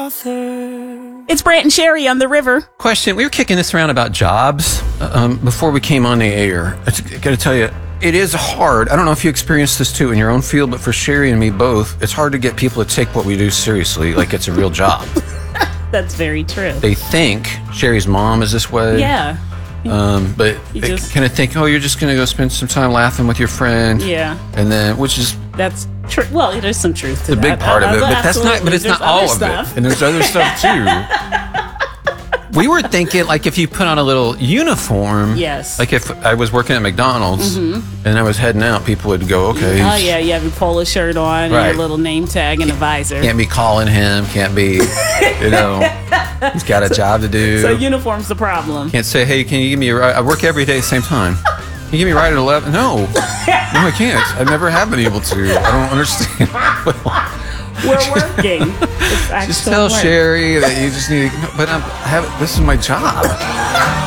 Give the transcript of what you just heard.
author. It's Brant and Sherry on the river. Question. We were kicking this around about jobs before we came on the air. I got to tell you, it is hard. I don't know if you experienced this too in your own field, but for Sherry and me both, it's hard to get people to take what we do seriously, like it's a real job. That's very true. They think Sherry's mom is this way. Yeah. But they kind of think, oh, you're just going to go spend some time laughing with your friend. Yeah. And then, which is... That's true. Well, there's some truth to that. The big part of it, but that's not. But it's There's not all of stuff. it. And there's other stuff too. We were thinking, like, if you put on a little uniform. Yes. Like if I was working at McDonald's and I was heading out, people would go, okay. Oh yeah, you have your polo shirt on, and your little name tag and a visor. Can't be calling him. Can't be, he's got a job to do. So uniform's the problem. Can't say, hey, can you give me a ride? I work every day at the same time. Can you give me a ride at 11? No, I can't. I never have been able to. I don't understand. We're working. It's actual Just tell work. Sherry that you just need to, but this is my job.